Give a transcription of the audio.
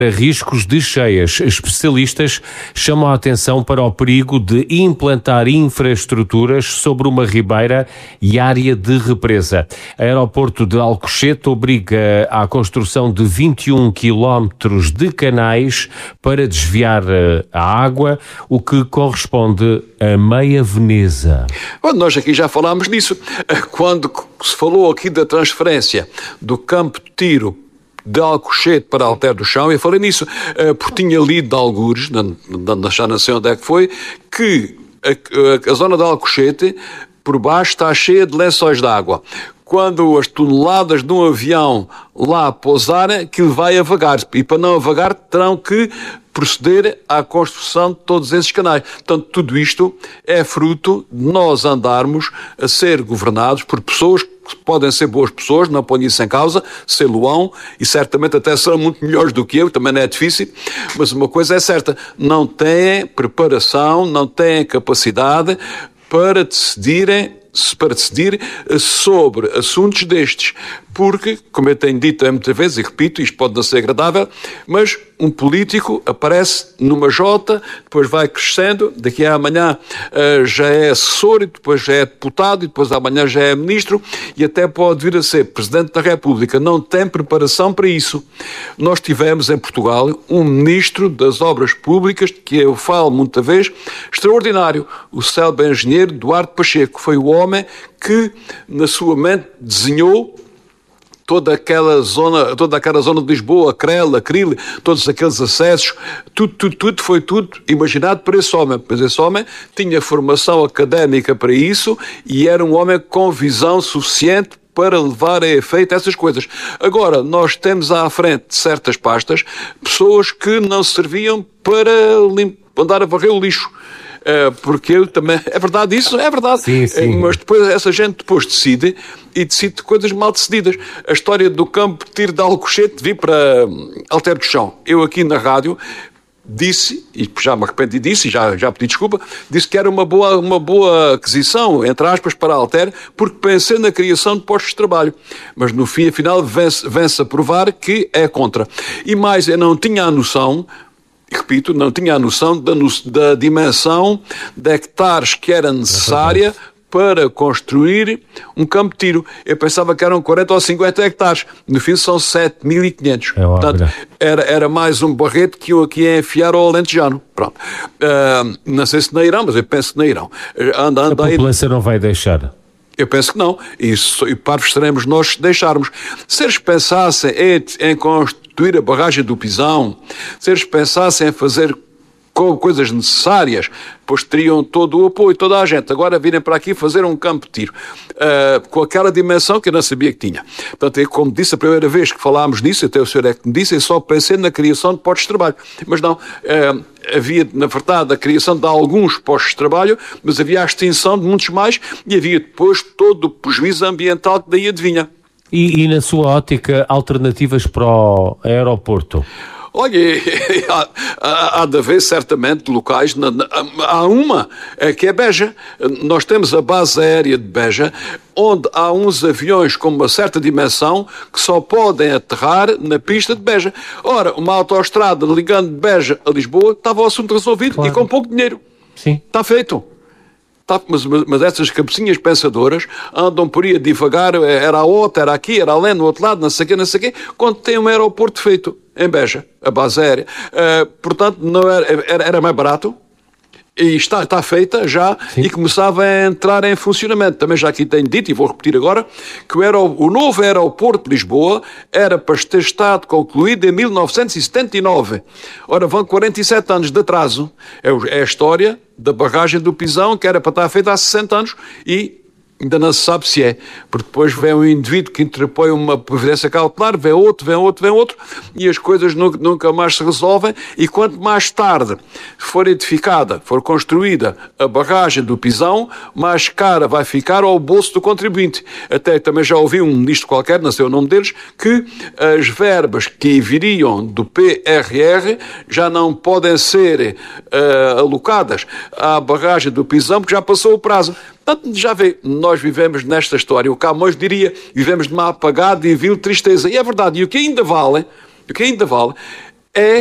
riscos de cheias. Especialistas chamam a atenção para o perigo de implantar infraestruturas sobre uma ribeira e área de represa. O aeroporto de Alcochete obriga à construção de 21 quilómetros de canais para desviar a água, o que corresponde a meia Veneza. Bom, nós aqui já falámos nisso. Quando se falou aqui da transferência do campo de tiro de Alcochete para Alter do Chão, eu falei nisso, porque tinha lido de algures, já não sei onde é que foi, que a zona de Alcochete, por baixo, está cheia de lençóis de água. Quando as toneladas de um avião lá pousarem, aquilo vai a vagar. E para não avagar, terão que proceder à construção de todos esses canais. Portanto, tudo isto é fruto de nós andarmos a ser governados por pessoas que podem ser boas pessoas, não ponho isso em causa, ser-lo-ão, e certamente até serão muito melhores do que eu, também não é difícil, mas uma coisa é certa, não têm preparação, não têm capacidade para decidir sobre assuntos destes, porque, como eu tenho dito muitas vezes, e repito, isto pode não ser agradável, mas um político aparece numa jota, depois vai crescendo, daqui a amanhã já é assessor, e depois já é deputado, e depois amanhã já é ministro, e até pode vir a ser Presidente da República. Não tem preparação para isso. Nós tivemos em Portugal um Ministro das Obras Públicas, que eu falo muita vez, extraordinário, o célebre engenheiro Duarte Pacheco. Foi o homem que, na sua mente, desenhou toda aquela zona de Lisboa, Cril, todos aqueles acessos, tudo foi imaginado por esse homem. Mas esse homem tinha formação académica para isso e era um homem com visão suficiente para levar a efeito essas coisas. Agora, nós temos à frente de certas pastas pessoas que não serviam para andar a varrer o lixo. Porque eu também... É verdade isso? É verdade. Sim. Mas depois essa gente decide coisas mal decididas. A história do campo de tiro de Alcochete vir para Alter do Chão. Eu aqui na rádio disse, e já me arrependi disso, e já pedi desculpa, disse que era uma boa aquisição, entre aspas, para a Alter, porque pensei na criação de postos de trabalho. Mas no fim, afinal, vence a provar que é contra. E mais, eu não tinha a noção... Repito, não tinha a noção da dimensão de hectares que era necessária para construir um campo de tiro. Eu pensava que eram 40 ou 50 hectares. No fim são 7.500. Portanto, era mais um barrete que eu aqui ia enfiar ao alentejano. Pronto. Não sei se não irão, mas eu penso que não irão. A população não vai deixar. Eu penso que não. E parvos seremos nós se deixarmos. Se eles pensassem em construir a barragem do Pisão, se eles pensassem em fazer coisas necessárias, pois teriam todo o apoio, toda a gente. Agora virem para aqui fazer um campo de tiro com aquela dimensão que eu não sabia que tinha. Portanto, como disse a primeira vez que falámos nisso, até o senhor é que me disse, eu só pensei na criação de postos de trabalho. Mas não, havia, na verdade, a criação de alguns postos de trabalho, mas havia a extinção de muitos mais e havia depois todo o prejuízo ambiental que daí advinha. E na sua ótica, alternativas para o aeroporto? Olha, há de haver certamente locais, há uma que é Beja. Nós temos a base aérea de Beja, onde há uns aviões com uma certa dimensão que só podem aterrar na pista de Beja. Ora, uma autoestrada ligando de Beja a Lisboa, estava o assunto resolvido, claro. E com pouco dinheiro. Sim. Está feito. Mas essas cabecinhas pensadoras andam por aí a divagar, era a outra, era aqui, era além, no outro lado, não sei o quê, quando tem um aeroporto feito em Beja, a base aérea. Portanto, não era mais barato, e está feita já. Sim. E começava a entrar em funcionamento. Também já aqui tenho dito, e vou repetir agora, que o novo aeroporto de Lisboa era para ter estado concluído em 1979. Ora, vão 47 anos de atraso. É a história da barragem do Pisão, que era para estar feita há 60 anos, e ainda não se sabe se é, porque depois vem um indivíduo que interpõe uma providência cautelar, vem outro, e as coisas nunca mais se resolvem, e quanto mais tarde for construída a barragem do Pisão, mais cara vai ficar ao bolso do contribuinte. Até também já ouvi um ministro qualquer, não sei o nome deles, que as verbas que viriam do PRR já não podem ser alocadas à barragem do Pisão, porque já passou o prazo. Portanto, já vê, nós vivemos nesta história, o Camões diria, vivemos de má apagada e vil tristeza. E é verdade, e o que ainda vale é